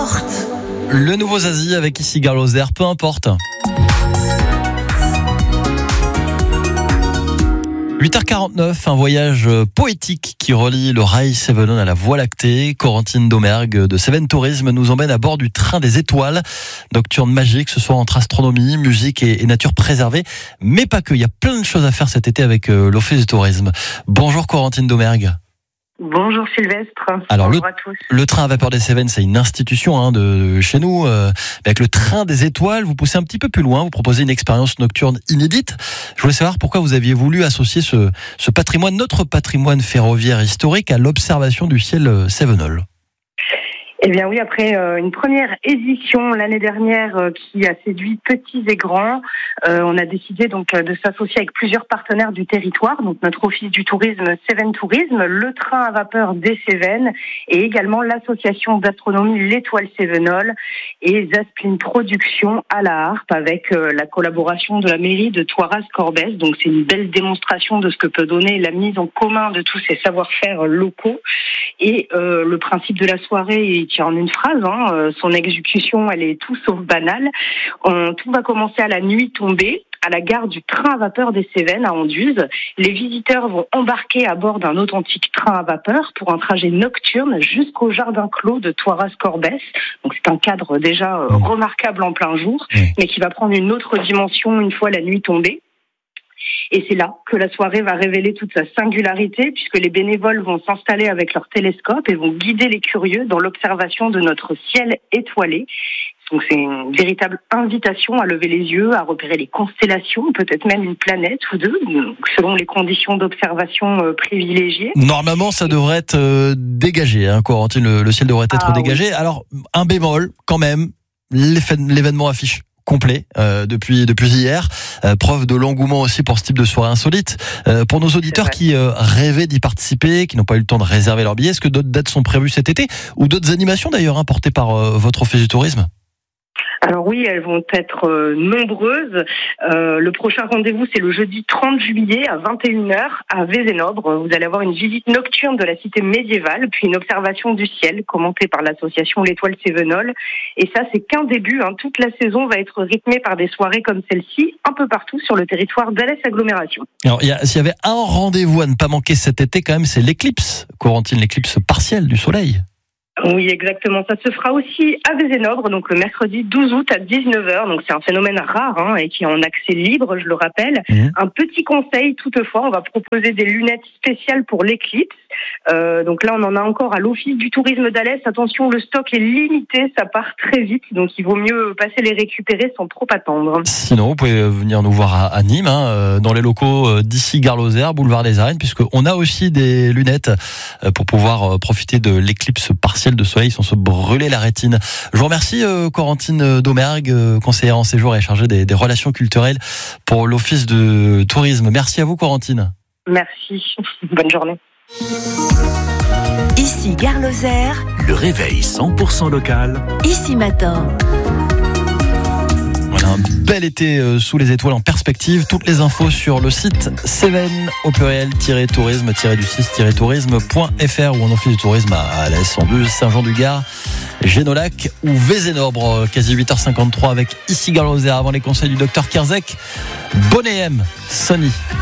importe. Le nouveau Zazie avec ici Gare Lozère, peu importe. 8h49, un voyage poétique qui relie le rail Cévenol à la Voie lactée. Corentine Domergue de Cévennes Tourisme nous emmène à bord du train des étoiles. Nocturne magique, ce soir entre astronomie, musique et nature préservée. Mais pas que, il y a plein de choses à faire cet été avec l'Office du Tourisme. Bonjour Corentine Domergue. Bonjour Sylvestre. Alors bonjour à tous. Le train à vapeur des Cévennes, c'est une institution de chez nous. Avec le train des étoiles, vous poussez un petit peu plus loin, vous proposez une expérience nocturne inédite. Je voulais savoir pourquoi vous aviez voulu associer ce patrimoine, notre patrimoine ferroviaire historique, à l'observation du ciel Cévenol. Eh bien oui, après une première édition l'année dernière qui a séduit petits et grands, on a décidé donc de s'associer avec plusieurs partenaires du territoire, donc notre office du tourisme Cévennes Tourisme, le train à vapeur des Cévennes et également l'association d'astronomie l'Étoile Cévenol et Zaspline Production à la harpe avec la collaboration de la mairie de Thouaraz-Corbès. Donc c'est une belle démonstration de ce que peut donner la mise en commun de tous ces savoir-faire locaux. Et le principe de la soirée est en une phrase, son exécution elle est tout sauf banale. Tout va commencer à la nuit tombée, à la gare du train à vapeur des Cévennes à Anduze. Les visiteurs vont embarquer à bord d'un authentique train à vapeur pour un trajet nocturne jusqu'au jardin clos de Thouaraz-Corbès. Donc c'est un cadre déjà remarquable en plein jour, mais qui va prendre une autre dimension une fois la nuit tombée. Et c'est là que la soirée va révéler toute sa singularité, puisque les bénévoles vont s'installer avec leur télescope et vont guider les curieux dans l'observation de notre ciel étoilé. Donc c'est une véritable invitation à lever les yeux, à repérer les constellations, peut-être même une planète ou deux, selon les conditions d'observation privilégiées. Normalement, ça devrait être dégagé, Corentine, le ciel devrait être dégagé. Oui. Alors, un bémol, quand même, l'événement affiche complet depuis hier, preuve de l'engouement aussi pour ce type de soirée insolite. Pour nos auditeurs qui rêvaient d'y participer, qui n'ont pas eu le temps de réserver leur billet, est-ce que d'autres dates sont prévues cet été ou d'autres animations d'ailleurs portées par votre office du tourisme? Alors oui, elles vont être nombreuses. Le prochain rendez-vous, c'est le jeudi 30 juillet à 21h à Vézénobre. Vous allez avoir une visite nocturne de la cité médiévale, puis une observation du ciel commentée par l'association l'Étoile Cévenol. Et ça, c'est qu'un début. Toute la saison va être rythmée par des soirées comme celle-ci, un peu partout sur le territoire d'Alès Agglomération. Alors, s'il y avait un rendez-vous à ne pas manquer cet été, quand même, c'est l'éclipse, Corentine, l'éclipse partielle du soleil. Oui, exactement. Ça se fera aussi à Vézénobre, donc le mercredi 12 août à 19h. Donc c'est un phénomène rare et qui est en accès libre, je le rappelle. Un petit conseil toutefois, on va proposer des lunettes spéciales pour l'éclipse. Donc là, on en a encore à l'Office du tourisme d'Alès. Attention, le stock est limité, ça part très vite. Donc il vaut mieux passer les récupérer sans trop attendre. Sinon, vous pouvez venir nous voir à Nîmes, dans les locaux d'ici Gare Lozère, boulevard des Arènes, puisqu'on a aussi des lunettes pour pouvoir profiter de l'éclipse partielle de soleil sans se brûler la rétine. Je vous remercie Corentine Domergue, conseillère en séjour et chargée des relations culturelles pour l'Office de tourisme. Merci à vous Corentine. Merci, bonne journée. Ici Gare Lozère, le réveil 100% local. Ici Matin. Voilà un bel été sous les étoiles en perspective. Toutes les infos sur le site Cévennes au pluriel-tourisme-tourisme.fr ou en office du tourisme à Alès, Anduze, Saint-Jean-du-Gard, Génolac ou Vézénobre. Quasi 8h53 avec ici Gare Lozère avant les conseils du docteur Kerzek. Bonne AM, Sony.